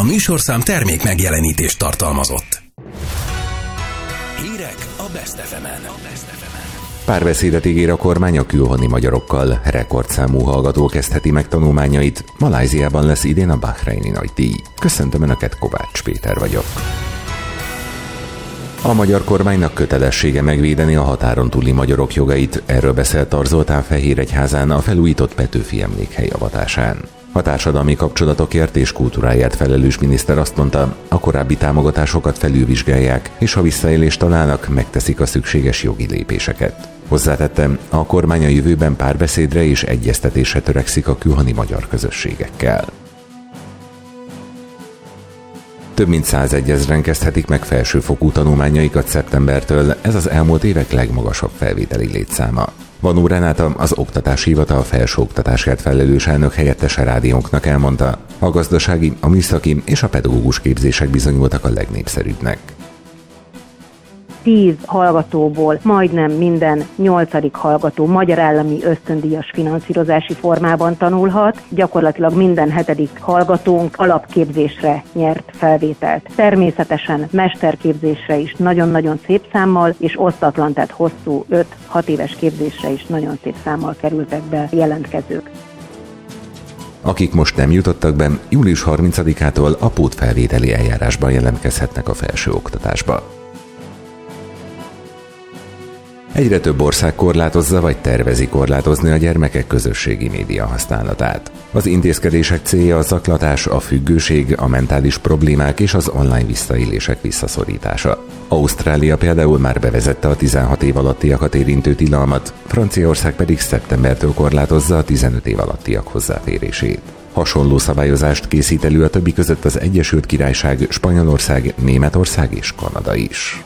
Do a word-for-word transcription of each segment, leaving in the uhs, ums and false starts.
A műsorszám termék megjelenítést tartalmazott. Hírek a Best ef emen. Párbeszédet ígér a kormány a külhoni magyarokkal. Rekordszámú hallgató kezdheti meg tanulmányait. Malajziában lesz idén a Bahreini nagydíj. Köszöntöm Önöket, Kovács Péter vagyok. A magyar kormánynak kötelessége megvédeni a határon túli magyarok jogait. Erről beszélt Tar Zoltán Fehéregyházán a felújított Petőfi emlékhely avatásán. A társadalmi kapcsolatokért és kultúráért felelős miniszter azt mondta, a korábbi támogatásokat felülvizsgálják, és ha visszaélést találnak, megteszik a szükséges jogi lépéseket. Hozzátettem, a kormány a jövőben párbeszédre és egyeztetésre törekszik a külhoni magyar közösségekkel. Több mint százegyezren kezdhetik meg felsőfokú tanulmányaikat szeptembertől, ez az elmúlt évek legmagasabb felvételi létszáma. Vanó Renáta, az Oktatási Hivatal felsőoktatásért felelős elnök helyettese rádiónknak elmondta, a gazdasági, a műszaki és a pedagógus képzések bizonyultak a legnépszerűbbnek. Tíz hallgatóból majdnem minden nyolcadik hallgató magyar állami ösztöndíjas finanszírozási formában tanulhat, gyakorlatilag minden hetedik hallgatónk alapképzésre nyert felvételt. Természetesen mesterképzésre is nagyon-nagyon szép számmal, és osztatlan, tehát hosszú öt-hat éves képzésre is nagyon szép számmal kerültek be jelentkezők. Akik most nem jutottak be, július harmincadikától a pótfelvételi eljárásban jelentkezhetnek a felsőoktatásba. Egyre több ország korlátozza vagy tervezi korlátozni a gyermekek közösségi média használatát. Az intézkedések célja a zaklatás, a függőség, a mentális problémák és az online visszaélések visszaszorítása. Ausztrália például már bevezette a tizenhat év alattiakat érintő tilalmat, Franciaország pedig szeptembertől korlátozza a tizenöt év alattiak hozzáférését. Hasonló szabályozást készít elő a többi között az Egyesült Királyság, Spanyolország, Németország és Kanada is.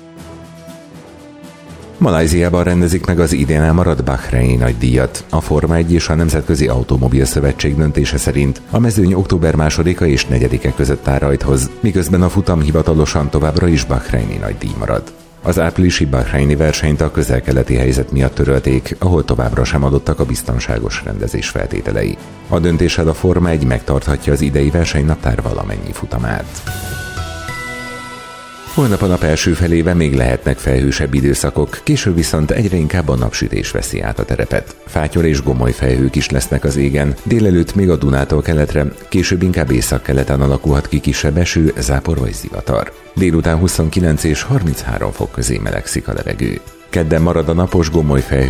Malajziában rendezik meg az idén elmaradt Bahreini nagydíjat. A Forma egy és a Nemzetközi Automobil Szövetség döntése szerint a mezőny október másodika és negyedike között áll rajthoz, miközben a futam hivatalosan továbbra is Bahreini nagydíj marad. Az áprilisi bahreini versenyt a közel-keleti helyzet miatt törölték, ahol továbbra sem adottak a biztonságos rendezés feltételei. A döntéssel a Forma egy megtarthatja az idei versenynaptár valamennyi futamát. Holnap a nap első felében még lehetnek felhősebb időszakok, később viszont egyre inkább a napsütés veszi át a terepet. Fátyor és gomoly felhők is lesznek az égen, délelőtt még a Dunától keletre, később inkább északkeleten alakulhat ki kisebb eső, zápor vagy zivatar. Délután huszonkilenc és harminchárom fok közé melegszik a levegő. Kedden marad a napos gomoly felhő